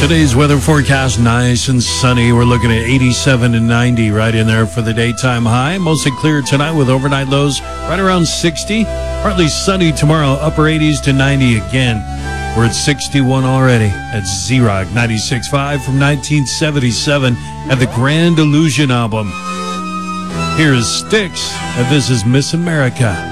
Today's weather forecast, nice and sunny. We're looking at 87 and 90 right in there for the daytime high. Mostly clear tonight with overnight lows right around 60. Partly sunny tomorrow, upper 80s to 90 again. We're at 61 already at Z-Rock 96.5 from 1977 at the Grand Illusion album. Here's Styx, and this is Miss America.